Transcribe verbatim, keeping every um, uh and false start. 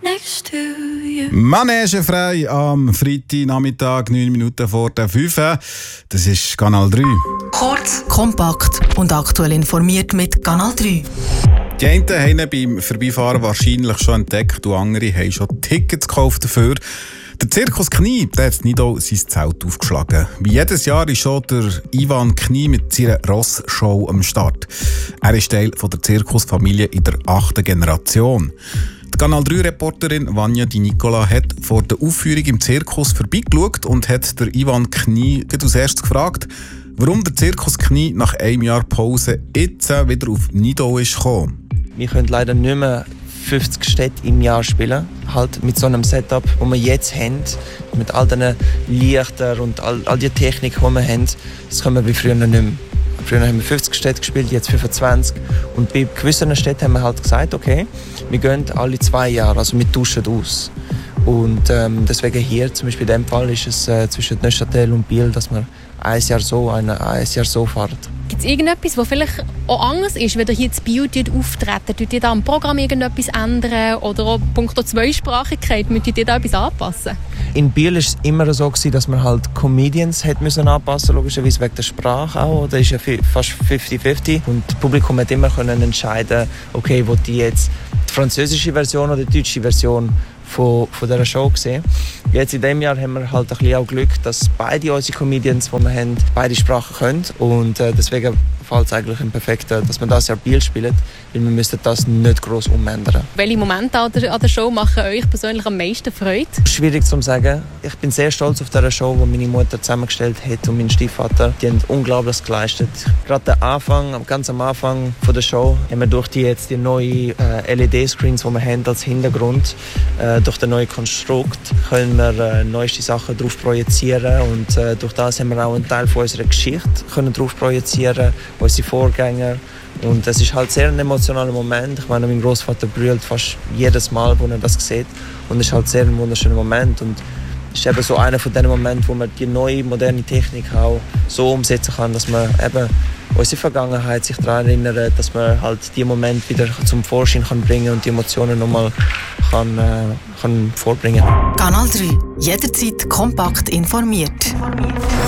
next to you. Manege frei am Freitagnachmittag, neun Minuten vor der fünf. Das ist Kanal drei. Kurz, kompakt und aktuell informiert mit Kanal drei. Die einen haben ihn beim Vorbeifahren wahrscheinlich schon entdeckt und andere haben schon Tickets gekauft dafür. Der Zirkus Knie, der hat nicht auch sein Zelt aufgeschlagen. Wie jedes Jahr ist schon der Ivan Knie mit seiner Ross-Show am Start. Er ist Teil von der Zirkusfamilie in der achten Generation. Die Kanal drei Reporterin Vanja Di Nicola hat vor der Aufführung im Zirkus vorbeigeschaut und hat der Ivan Knie als erstes gefragt, warum der Zirkus Knie nach einem Jahr Pause jetzt wieder auf Nidau ist gekommen. Wir können leider nicht mehr fünfzig Städte im Jahr spielen, halt mit so einem Setup, das wir jetzt haben, mit all den Lichtern und all, all die Technik, die wir haben, das können wir wie früher nicht mehr. Früher haben wir fünfzig Städte gespielt, jetzt fünfundzwanzig. Und bei gewissen Städten haben wir halt gesagt, okay, wir gehen alle zwei Jahre, also wir tauschen aus. Und ähm, deswegen hier, zum Beispiel in diesem Fall, ist es äh, zwischen Neuchâtel und Biel, dass wir ein Jahr so, ein, ein Jahr so fahren. Gibt es irgendetwas, was vielleicht auch anders ist, wenn ihr hier in Biel auftreten? Tut ihr da am Programm irgendetwas ändern? Oder auch punkto Zweisprachigkeit, müsst ihr da etwas anpassen? In Biel war es immer so, dass man halt Comedians hat müssen anpassen, logischerweise wegen der Sprache auch. Da ist ja fast fünfzig fünfzig. Und das Publikum hat immer können entscheiden, okay, will die jetzt die französische Version oder die deutsche Version von, von dieser Show sehen. Jetzt in diesem Jahr haben wir halt ein bisschen auch Glück, dass beide unsere Comedians, die wir haben, beide Sprachen können. Und äh, deswegen fällt es eigentlich im Perfekten, dass wir das Jahr Biel spielen, weil wir müssen das nicht gross umändern. Welche Momente an der, an der Show machen euch persönlich am meisten Freude? Schwierig zu sagen. Ich bin sehr stolz auf diese Show, die meine Mutter zusammengestellt hat und mein Stiefvater. Die haben unglaublich geleistet. Gerade der Anfang, ganz am Anfang von der Show, haben wir durch die jetzt die neuen äh, L E D-Screens, die wir haben als Hintergrund, äh, durch den neuen Konstrukt, können wir äh, neueste Sachen drauf projizieren und äh, durch das haben wir auch einen Teil von unserer Geschichte können drauf projizieren, unsere Vorgänger. Und es ist halt sehr ein emotionaler Moment. Ich meine, mein Großvater brüllt fast jedes Mal, wo er das sieht. Und es ist halt sehr ein wunderschöner Moment. Und es ist eben so einer von den Momenten, wo man die neue, moderne Technik auch so umsetzen kann, dass man eben unsere Vergangenheit sich daran erinnert, dass man halt die Momente wieder zum Vorschein kann bringen und die Emotionen nochmal kann, äh, kann vorbringen. Kanal drei. Jederzeit kompakt informiert.